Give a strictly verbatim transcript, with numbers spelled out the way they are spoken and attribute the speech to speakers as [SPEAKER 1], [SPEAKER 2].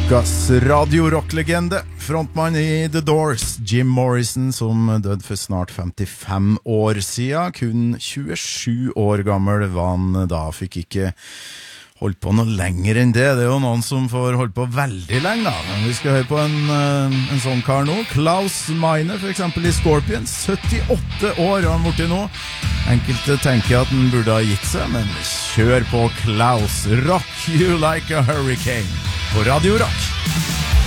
[SPEAKER 1] Ukas radio-rock-legende, frontmann i The Doors, Jim Morrison, som døde for snart femtifem år siden. Kun tjuesju år gammel var han da, fikk ikke holdt på noe lenger enn det. Det er jo noen som får holdt på veldig lenge da. Men vi skal høre på en, en sånn kar nå. Klaus Meine, for eksempel i Scorpions. syttiåtte år har han borti nå. Enkelte tenker at han burde ha gitt seg, men kjør på Klaus. Rock you like a hurricane på Radio Rock.